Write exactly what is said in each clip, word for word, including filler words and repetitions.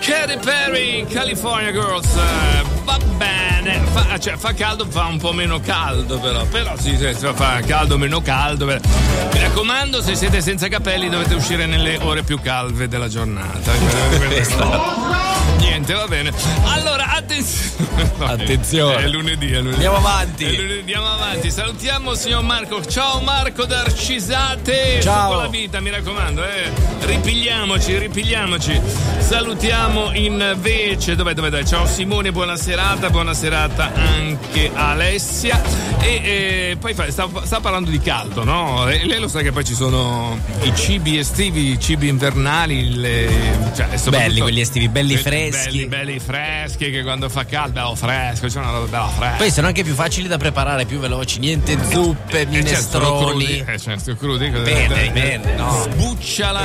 Katy Perry, California Girls. Uh, va bene, fa, cioè, fa caldo, fa un po' meno caldo però, però sì, sì, fa caldo, meno caldo. Per... Mi raccomando, se siete senza capelli dovete uscire nelle ore più calde della giornata. Niente, va bene. Allora, attenzione. Attenzione. È lunedì, è lunedì. Andiamo avanti. È lunedì, andiamo avanti. Salutiamo signor Marco. Ciao Marco da Arcisate. Ciao. Con la vita, mi raccomando, eh. Ripigliamoci, ripigliamoci. Salutiamo invece, dov'è, dov'è, dov'è? Ciao Simone, buona serata, buona serata anche a Alessia. E, e poi stava, stava parlando di caldo, no? E lei lo sa che poi ci sono i cibi estivi, i cibi invernali, le, cioè, belli quelli estivi, belli freschi. Belli, belli freschi, che quando fa caldo, bello fresco, c'è una roba bella fresca. Poi sono anche più facili da preparare, più veloci, niente zuppe, minestroni. Eh, certo, crudi. Bene, bene, no. Sbucciala.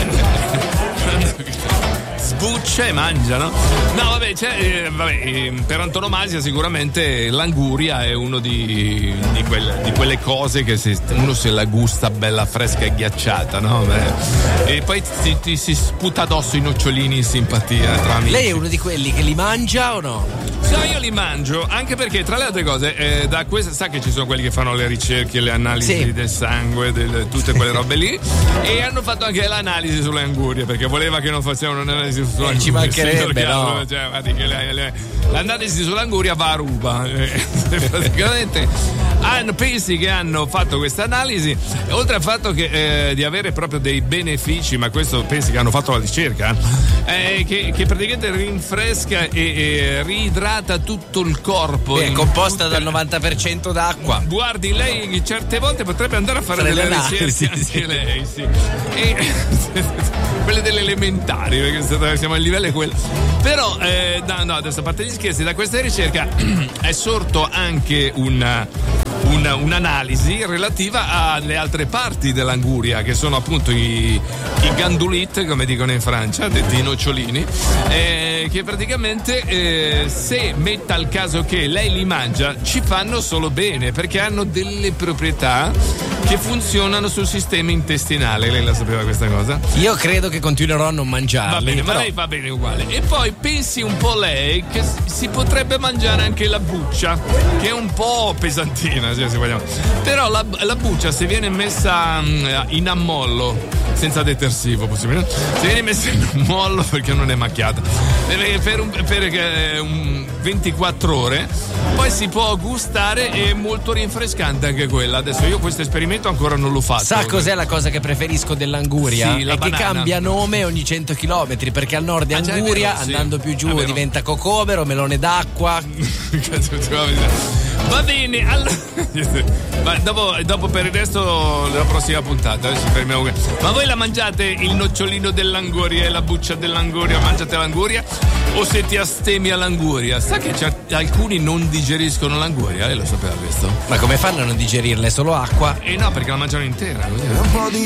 Sbuccia e mangia, no? No, vabbè, c'è, eh, vabbè, eh, per antonomasia sicuramente l'anguria è uno di, di, quelle, di quelle cose che se, uno se la gusta bella fresca e ghiacciata, no? Beh, e poi ti, ti si sputa addosso i nocciolini in simpatia tra amici. Lei è uno di quelli che li mangia o no? So, io li mangio, anche perché tra le altre cose, eh, da questa, sa che ci sono quelli che fanno le ricerche, le analisi sì. del sangue, del, tutte quelle robe lì, e hanno fatto anche l'analisi sulle angurie, perché voleva che non facevano un'analisi sulle eh, ci mancherebbe, no? Cioè, che le, le, l'analisi sull'anguria va a ruba. Praticamente hanno, pensi che hanno fatto questa analisi, oltre al fatto che eh, di avere proprio dei benefici, ma questo pensi che hanno fatto la ricerca, eh, che, che praticamente rinfresca e, e riidrata tutto il corpo. Beh, è composta tutte... dal novanta per cento d'acqua. Guardi, lei certe volte potrebbe andare a fare Sare delle ricerche anche sì. lei, sì. E quelle delle elementari, perché siamo al livello quello. Però, eh, no, no, adesso a parte gli scherzi, da questa ricerca è sorto anche una, una, un'analisi relativa alle altre parti dell'anguria, che sono appunto i, i gandulit, come dicono in Francia, detti i nocciolini, eh, che praticamente eh, se metta al caso che lei li mangia, ci fanno solo bene, perché hanno delle proprietà che funzionano sul sistema intestinale. Lei la sapeva questa cosa? Io credo che continuerò a non mangiarli. Va bene, però... ma lei va bene uguale. E poi pensi un po' lei che si potrebbe mangiare anche la buccia, che è un po' pesantina, se vogliamo. Però la, la buccia, se viene messa in ammollo, senza detersivo possibilmente, se viene messa in ammollo perché non è macchiata, per, un, per un ventiquattro ore, poi si può gustare, e è molto rinfrescante anche quella. Adesso io questo esperimento ancora non l'ho fatto. Sa cos'è la cosa che preferisco dell'anguria? Sì, la è banana. Che cambia nome ogni cento chilometri, perché al nord è ah, anguria, vero, sì. andando più giù ah, diventa cocomero, melone d'acqua. Va bene, allora ma dopo, dopo per il resto della prossima puntata ci fermiamo. Ma voi la mangiate il nocciolino dell'anguria e la buccia dell'anguria? Mangiate l'anguria o siete astemi all'anguria? Sa che alcuni non digeriscono l'anguria, lei lo sapeva questo? Ma come fanno a non digerirla? È solo acqua? Eh no, perché la mangiano intera. Così. Un po' di